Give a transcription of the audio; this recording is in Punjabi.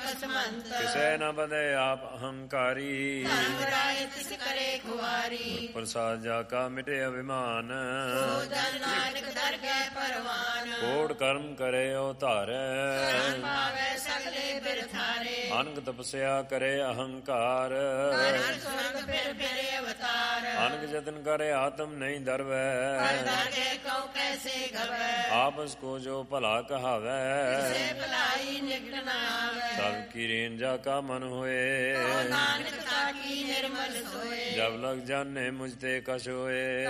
ਕਸਮੰਤ। ਕਿਸੇ ਨ ਬਦੇ ਆਪ ਅਹੰਕਾਰੀ, ਧਰਮ ਰਾਏ ਤਿਸ ਕਰੇ ਖੁਆਰੀ। ਪ੍ਰਸਾਦ ਜਾ ਕਾ ਮਿਟੇ ਅਭਿਮਾਨ, ਸੋ ਜਨ ਨਾਨਕ ਦਰਗਹਿ ਪਰਵਾਨ। ਕੋੜ ਕਰਮ ਕਰੇ ਓ ਧਾਰੈ, ਕਰਮ ਪਾਵੈ ਸਗਲੇ ਬਿਰਥਾਰੇ। ਅਨਕ ਤਪਸਿਆ ਕਰੇ ਅਹੰਕਾਰ, ਨਰਕ ਸੁਰਗ ਫਿਰ ਫਿਰੇ ਅਵਤਾਰ। ਅਨਕ ਜਤਨ ਕਰੇ ਆਤਮ ਨਹੀਂ ਦਰਵੈ, ਕਰ ਦਰਗਹਿ ਕਉ ਕੈਸੇ ਗਵੈ। ਆਪਸ ਕੋ ਜੋ ਭਲਾ ਕਹਾਵੈ, ਕਿਸੇ ਭਲਾਈ ਨਿਕਟ ਨ ਆਵੈ। ਸਭ ਕੀ ਰੇਂਜਾ ਕਾ ਮਨ ਹੋਏ, ਸੋ ਨਾਨਕ ਸਾਖੀ ਨਿਰਮਲ ਸੋਏ। ਜਬ ਲਗ ਜਾਣੇ ਮੁਝ ਤੇ ਕਛ ਹੋਏ।